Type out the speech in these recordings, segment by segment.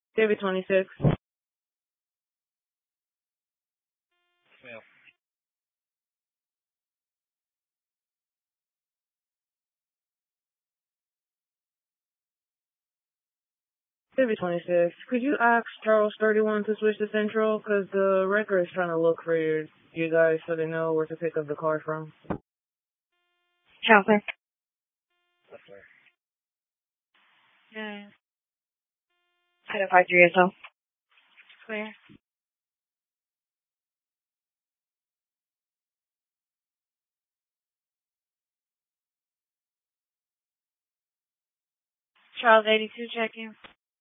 David 26. Male. David 26. Could you ask Charles 31 to switch to Central? Because the record is trying to look for you guys so they know where to pick up the car from. Charles, sir. That's right. Yeah. Item 53 as well. Clear. Charles 82, check-in.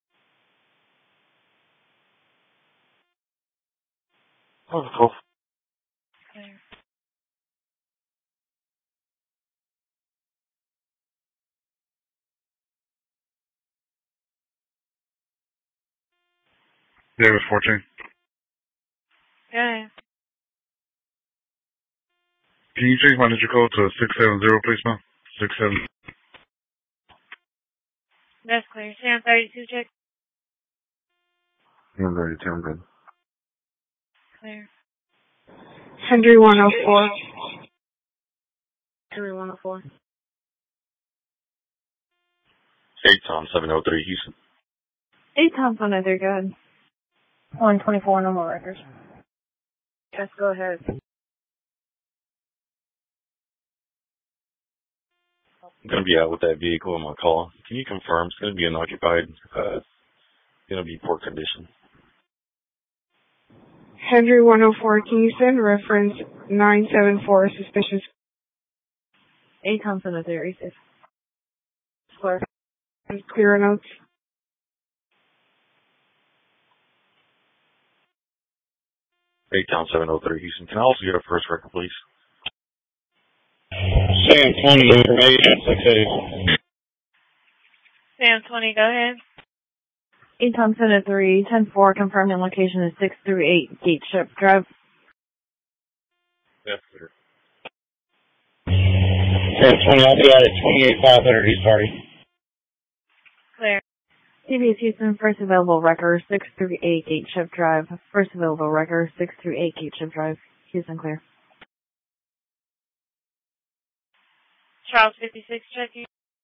Cool. Clear. David 14. Yeah. Can you change my digit code to 670, please, ma'am? 67. That's clear. Sam 32, check. I'm ready, I'm good. Clear. Henry 104. Henry 104. 8 Tom 703 Houston. 8 times on it, they're good. 124, no more records. Yes, go ahead. I'm going to be out with that vehicle in my call. Can you confirm it's going to be unoccupied? It's going to be poor condition. Henry 104, can you send reference 974 suspicious? 8 times on the theory. Clear. Clear notes. 8 Tom 703 Houston. Can I also get a first record, please? Sam 20 information 68. Sam 20, go ahead. 8 times on the 3. 10-4, confirming location is 6 through 8 Gateship Drive. That's clear. Sam 20, I'll be out at 28500 East Hardy. Clear. CBS Houston, first available record, 6 through 8 Gateship Drive. First available record, 6 through 8 Gateship Drive. Houston, clear. Charles 56, checking.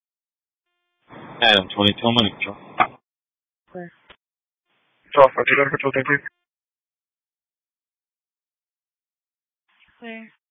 Adam 22, I'm on control. Clear. Charles, I do that control, thank you. Clear.